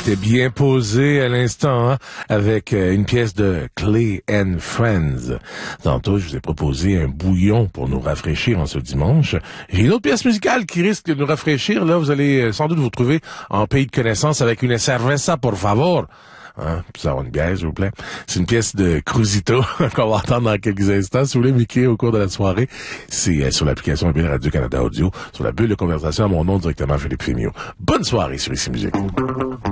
était bien posé à l'instant, hein, avec une pièce de Clay and Friends. Tantôt, je vous ai proposé un bouillon pour nous rafraîchir en ce dimanche. J'ai une autre pièce musicale qui risque de nous rafraîchir. Là, vous allez sans doute vous trouver en pays de connaissance avec une cerveza, por favor. Hein, puis ça va une bière, s'il vous plaît. C'est une pièce de Cruzito qu'on va entendre dans quelques instants. Si vous voulez m'écrire au cours de la soirée, c'est sur l'application mobile Radio-Canada Audio, sur la bulle de conversation à mon nom directement, Philippe Fémio. Bonne soirée sur Ici Musique.